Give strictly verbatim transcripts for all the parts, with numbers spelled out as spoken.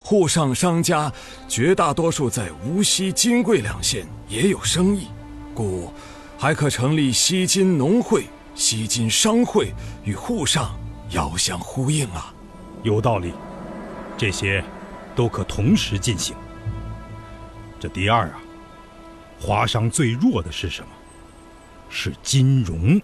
沪上商家绝大多数在无锡、金贵两县也有生意，故还可成立西金农会、西金商会，与沪上遥相呼应啊。 有道理，这些都可同时进行。这第二啊，华商最弱的是什么？是金融。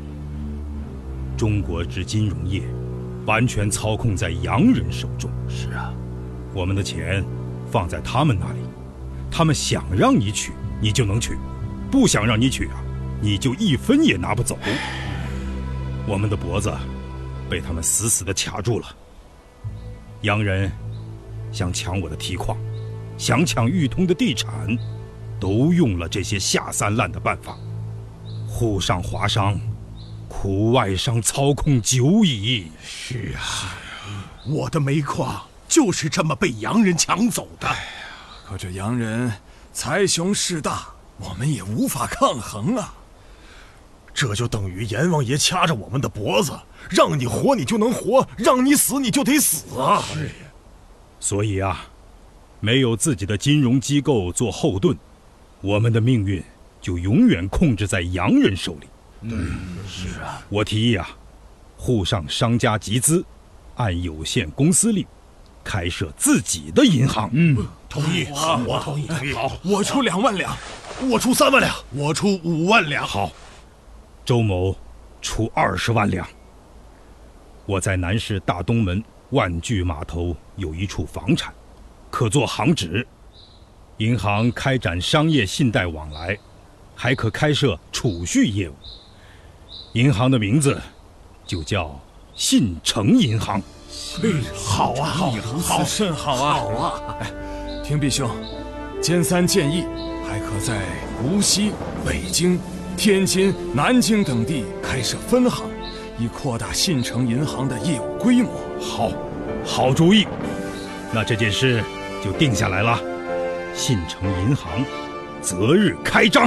中国之金融业完全操控在洋人手中。 是啊， 我们的钱放在他们那里，他们想让你取，你就能取；不想让你取啊，你就一分也拿不走。我们的脖子被他们死死地卡住了。洋人想抢我的提矿，想抢裕通的地产，都用了这些下三滥的办法。沪上华商苦外商操控久矣。 是啊，我的煤矿就是这么被洋人抢走的。哎呀， 可这洋人财雄势大，我们也无法抗衡啊。 这就等于阎王爷掐着我们的脖子，让你活你就能活，让你死你就得死啊！ 是呀，所以啊，没有自己的金融机构做后盾，我们的命运就永远控制在洋人手里。 嗯，是啊。 我提议啊，沪上商家集资，按有限公司例开设自己的银行。 嗯，同意。好，我同意。同意。 好，我出两万两， 我出三万两，我出五万两。 好。周某出二十万两。我在南市大东门万聚码头有一处房产，可做行址，银行开展商业信贷往来，还可开设储蓄业务。银行的名字就叫信诚银行。 哎，好啊，好， 好，甚好啊！ 好啊！ 哎，听毕兄，兼三建议，还可在无锡、北京、天津、南京等地开设分行，以扩大信诚银行的业务规模。 好，好主意。那这件事就定下来了。信诚银行择日开张。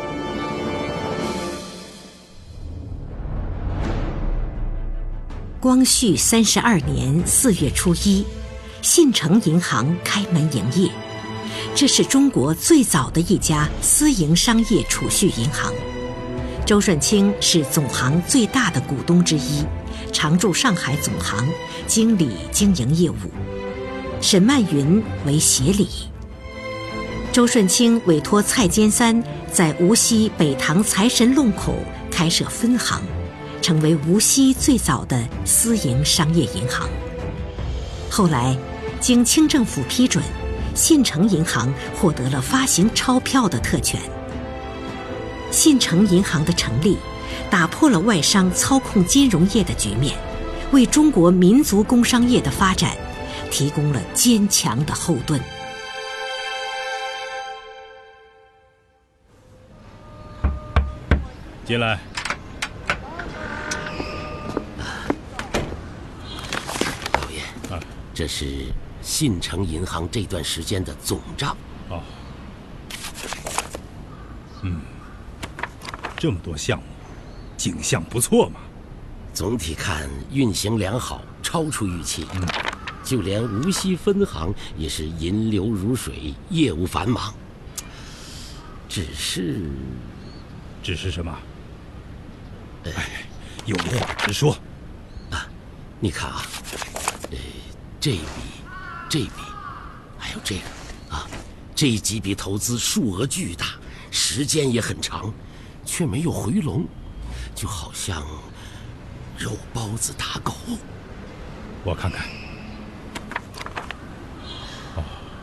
光绪三十二年四月初一，信诚银行开门营业。这是中国最早的一家私营商业储蓄银行。周顺清是总行最大的股东之一，常驻上海总行，经理经营业务。沈曼云为协理。周顺清委托蔡坚三在无锡北塘财神弄口开设分行，成为无锡最早的私营商业银行。后来，经清政府批准，信诚银行获得了发行钞票的特权。信诚银行的成立，打破了外商操控金融业的局面，为中国民族工商业的发展提供了坚强的后盾。 进来。 老爷，啊，这是信诚银行这段时间的总账。 哦，嗯，这么多项目，景象不错嘛。 总体看运行良好，超出预期。嗯，就连无锡分行也是银流如水，业务繁忙。只是， 只是什么？哎，有话直说。 啊，你看啊，呃，这笔、这笔，还有这个啊，这几笔投资数额巨大，时间也很长，却没有回笼，就好像肉包子打狗。 我看看。哦，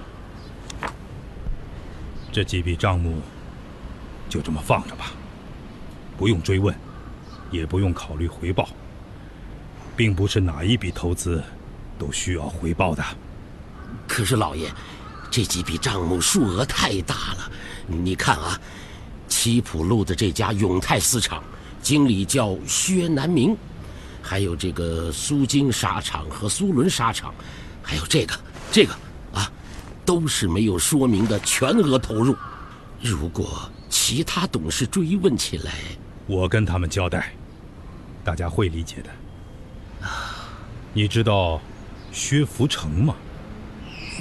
这几笔账目就这么放着吧，不用追问。也不用考虑回报，并不是哪一笔投资都需要回报的。 可是老爷，这几笔账目数额太大了。你看啊，七浦路的这家永泰丝厂，经理叫薛南明，还有这个苏金纱厂和苏伦纱厂，还有这个这个啊，都是没有说明的全额投入。如果其他董事追问起来， 我跟他们交代，大家会理解的。你知道薛福成吗？